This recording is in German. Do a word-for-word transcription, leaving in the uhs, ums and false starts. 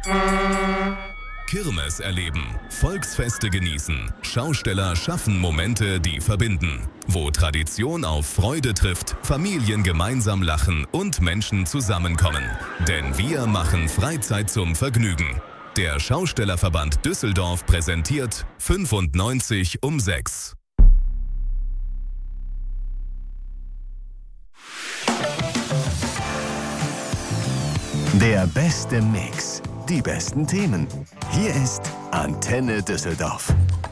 Kirmes erleben, Volksfeste genießen, Schausteller schaffen Momente, die verbinden. Wo Tradition auf Freude trifft, Familien gemeinsam lachen und Menschen zusammenkommen. Denn wir machen Freizeit zum Vergnügen. Der Schaustellerverband Düsseldorf präsentiert fünfundneunzig um sechs. Der beste Mix. Die besten Themen. Hier ist Antenne Düsseldorf.